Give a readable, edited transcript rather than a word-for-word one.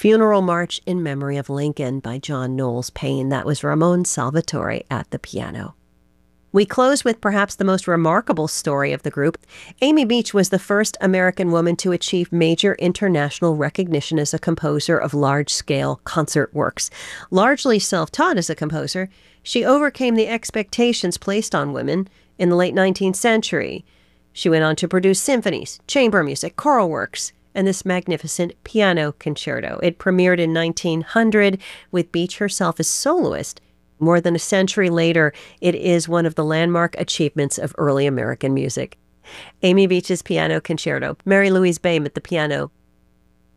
Funeral March in Memory of Lincoln by John Knowles Paine. That was Ramon Salvatore at the piano. We close with perhaps the most remarkable story of the group. Amy Beach was the first American woman to achieve major international recognition as a composer of large-scale concert works. Largely self-taught as a composer, she overcame the expectations placed on women in the late 19th century. She went on to produce symphonies, chamber music, choral works, and this magnificent piano concerto. It premiered in 1900 with Beach herself as soloist. More than a century later, it is one of the landmark achievements of early American music. Amy Beach's Piano Concerto. Mary Louise Boehm at the piano.